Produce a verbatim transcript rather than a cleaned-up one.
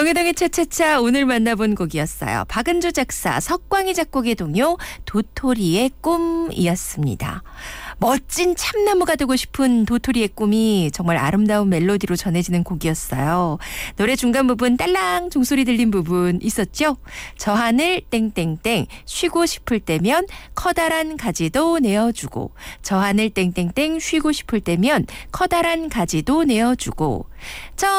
정혜동의 차차차 오늘 만나본 곡이었어요. 박은주 작사, 석광희 작곡의 동요 도토리의 꿈이었습니다. 멋진 참나무가 되고 싶은 도토리의 꿈이 정말 아름다운 멜로디로 전해지는 곡이었어요. 노래 중간 부분 딸랑 종소리 들린 부분 있었죠? 저 하늘 땡땡땡 쉬고 싶을 때면 커다란 가지도 내어주고 저 하늘 땡땡땡 쉬고 싶을 때면 커다란 가지도 내어주고 저